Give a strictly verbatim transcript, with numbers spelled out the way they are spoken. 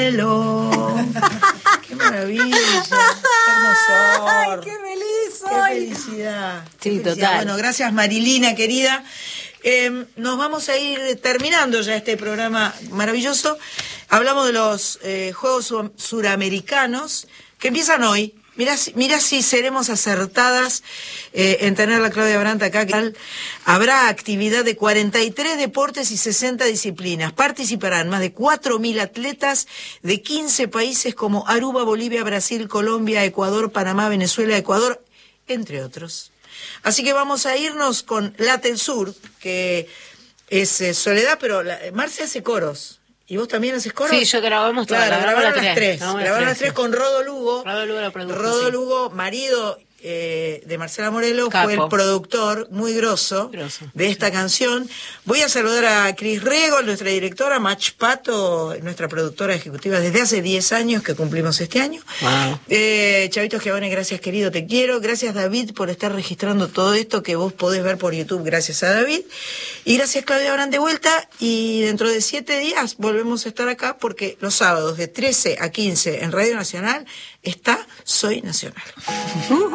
Hello. ¡Qué maravilla! ¡Qué hermosor! ¡Ay, qué feliz soy! ¡Qué felicidad! Sí, qué felicidad. total. Bueno, gracias Marilina, querida. Eh, nos vamos a ir terminando ya este programa maravilloso. Hablamos de los eh, Juegos Sur- Suramericanos que empiezan hoy. Mirá, si- mirá si seremos acertadas eh, en tener a Claudia Brandt acá. Que habrá actividad de cuarenta y tres deportes y sesenta disciplinas. Participarán más de cuatro mil atletas de quince países como Aruba, Bolivia, Brasil, Colombia, Ecuador, Panamá, Venezuela, Ecuador, entre otros. Así que vamos a irnos con Late el Sur, que es eh, Soledad, pero la, Marce hace coros. ¿Y vos también haces coros? Sí, yo grabamos todas. Claro, grabamos grabaron las las tres. grabamos Grabaron las sí. tres con Rodo Lugo. Rodo Lugo la produjo, Rodo sí. Lugo, marido eh, de Marcela Morelo, Capo. fue el productor muy grosso, Grosso, de esta sí. canción. Voy a saludar a Cris Rego, nuestra directora, Mach Pato, nuestra productora ejecutiva desde hace diez años, que cumplimos este año. Wow. Eh, Chavito Schiavone, gracias querido, te quiero. Gracias David por estar registrando todo esto que vos podés ver por YouTube, gracias a David. Y gracias Claudia Brandt de vuelta. Y dentro de siete días volvemos a estar acá porque los sábados de trece a quince en Radio Nacional está Soy Nacional.